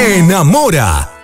Enamora.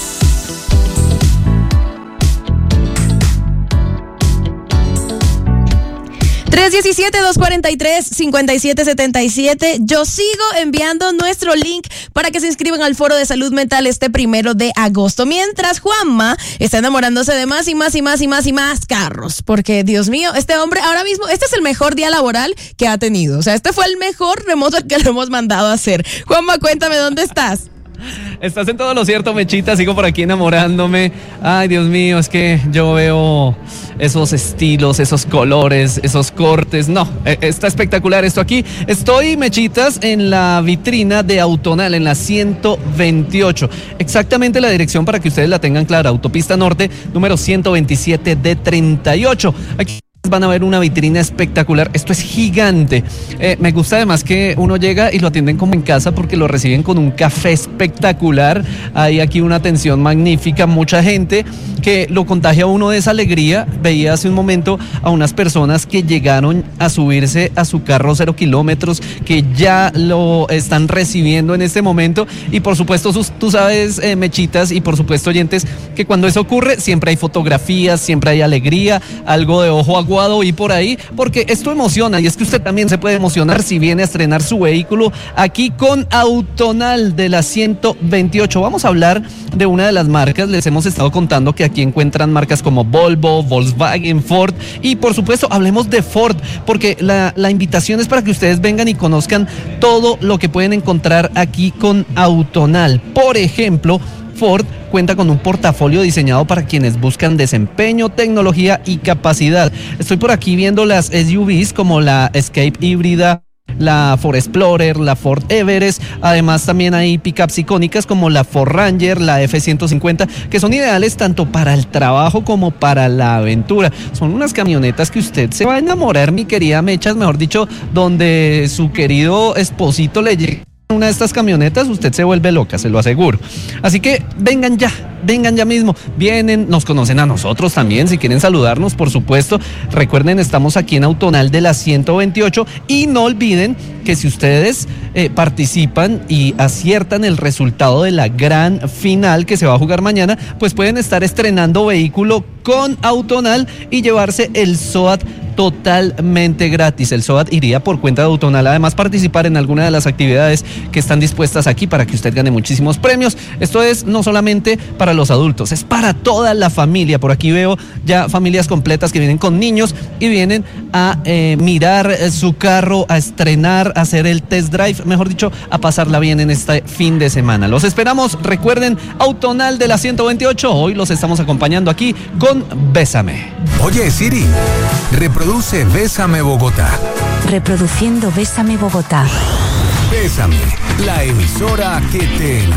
(317-243-5777). Yo sigo enviando nuestro link para que se inscriban al Foro de Salud Mental este 1 de agosto. Mientras Juanma está enamorándose de más y más carros. Porque, Dios mío, este hombre ahora mismo, este es el mejor día laboral que ha tenido. O sea, este fue el mejor remoto que lo hemos mandado a hacer. Juanma, cuéntame, ¿dónde estás? Estás en todo lo cierto, Mechita, sigo por aquí enamorándome. Ay, Dios mío, es que yo veo esos estilos, esos colores, esos cortes. No, está espectacular esto aquí. Estoy, Mechitas, en la vitrina de Autonal, en la 128. Exactamente la dirección para que ustedes la tengan clara. Autopista Norte, número 127 de 38. Aquí van a ver una vitrina espectacular. Esto es gigante. Me gusta además que uno llega y lo atienden como en casa porque lo reciben con un café espectacular. Hay aquí una atención magnífica, mucha gente que lo contagia a uno de esa alegría. Veía hace un momento a unas personas que llegaron a subirse a su carro 0 kilómetros, que ya lo están recibiendo en este momento. Y por supuesto, tú sabes, Mechitas, y por supuesto, oyentes, que cuando eso ocurre siempre hay fotografías, siempre hay alegría, algo de ojo aguado y por ahí, porque esto emociona, y es que usted también se puede emocionar si viene a estrenar su vehículo aquí con Autonal de la 128. Vamos a hablar de una de las marcas. Les hemos estado contando que aquí encuentran marcas como Volvo, Volkswagen, Ford, y por supuesto hablemos de Ford, porque la invitación es para que ustedes vengan y conozcan todo lo que pueden encontrar aquí con Autonal. Por ejemplo, Ford cuenta con un portafolio diseñado para quienes buscan desempeño, tecnología y capacidad. Estoy por aquí viendo las SUVs como la Escape híbrida, la Ford Explorer, la Ford Everest. Además también hay pickups icónicas como la Ford Ranger, la F-150, que son ideales tanto para el trabajo como para la aventura. Son unas camionetas que usted se va a enamorar, mi querida Mechas, mejor dicho, donde su querido esposito le llegue una de estas camionetas, usted se vuelve loca, se lo aseguro. Así que vengan ya mismo. Vienen, nos conocen a nosotros también, si quieren saludarnos, por supuesto. Recuerden, estamos aquí en Autonal de la 128 y no olviden que si ustedes participan y aciertan el resultado de la gran final que se va a jugar mañana, pues pueden estar estrenando vehículo con Autonal y llevarse el SOAT totalmente gratis. El SOAT iría por cuenta de Autonal. Además, participar en alguna de las actividades que están dispuestas aquí para que usted gane muchísimos premios. Esto es no solamente para los adultos, es para toda la familia. Por aquí veo ya familias completas que vienen con niños y vienen a mirar su carro, a estrenar, a hacer el test drive, mejor dicho, a pasarla bien en este fin de semana. Los esperamos. Recuerden, Autonal de la 128. Hoy los estamos acompañando aquí con Bésame. Oye, Siri, reproduce Bésame Bogotá. Reproduciendo Bésame Bogotá. Bésame, la emisora que te enamora.